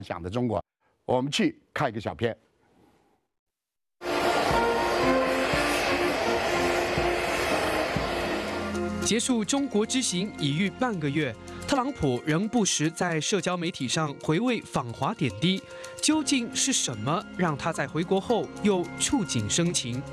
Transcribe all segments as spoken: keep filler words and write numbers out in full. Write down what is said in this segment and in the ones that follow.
想的中国。我们去看一个小片。 结束中国之行已逾半个月，特朗普仍不时在社交媒体上回味访华点滴。究竟是什么让他在回国后又触景生情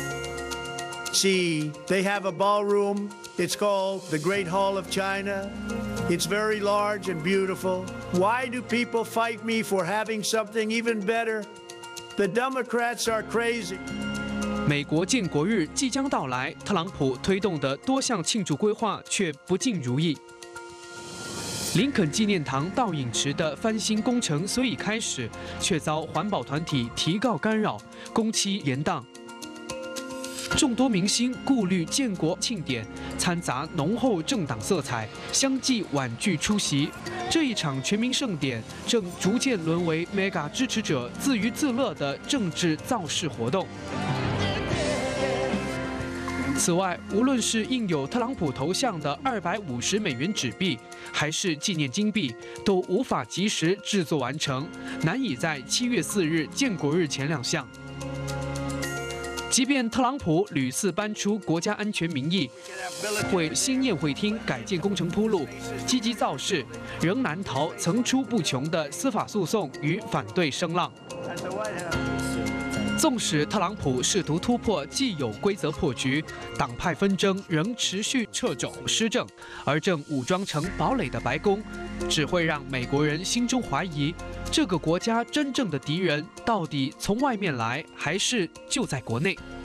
See, they have a ballroom. It's called the Great Hall of China. It's very large and beautiful. Why do people fight me for having something even better? The Democrats are crazy. 美国建国日即将到来，特朗普推动的多项庆祝规划却不尽如意。林肯纪念堂倒影池的翻新工程虽已开始，却遭环保团体提告干扰，工期延宕。众多明星顾虑建国庆典掺杂浓厚政党色彩，相继婉拒出席。这一场全民盛典正逐渐沦为 Mega 支持者自娱自乐的政治造势活动。此外，无论是印有特朗普头像的二百五十美元纸币，还是纪念金币，都无法及时制作完成，难以在七月四日建国日前亮相。即便特朗普屡次搬出国家安全名义，为新宴会厅改建工程铺路，积极造势，仍难逃层出不穷的司法诉讼与反对声浪。纵使特朗普试图突破既有规则破局，党派纷争仍持续掣肘施政，而正武装成堡垒的白宫，只会让美国人心中怀疑，这个国家真正的敌人到底从外面来，还是就在国内？